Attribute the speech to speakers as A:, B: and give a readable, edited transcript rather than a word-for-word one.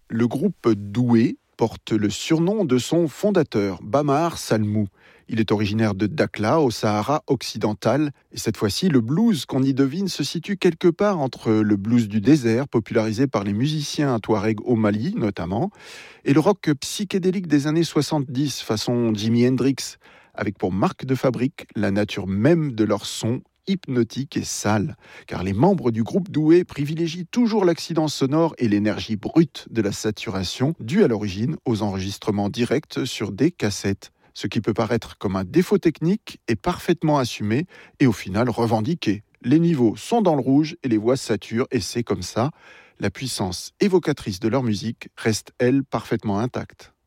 A: Le groupe Doué porte le surnom de son fondateur, Bamar Salmou. Il est originaire de Dakhla, au Sahara occidental. Et cette fois-ci, le blues qu'on y devine se situe quelque part entre le blues du désert, popularisé par les musiciens touaregs au Mali notamment, et le rock psychédélique des années 70, façon Jimi Hendrix, avec pour marque de fabrique la nature même de leur son, hypnotique et sale, car les membres du groupe Doué privilégient toujours l'accident sonore et l'énergie brute de la saturation, due à l'origine aux enregistrements directs sur des cassettes. Ce qui peut paraître comme un défaut technique est parfaitement assumé et au final revendiqué. Les niveaux sont dans le rouge et les voix saturent, et c'est comme ça. La puissance évocatrice de leur musique reste, elle, parfaitement intacte.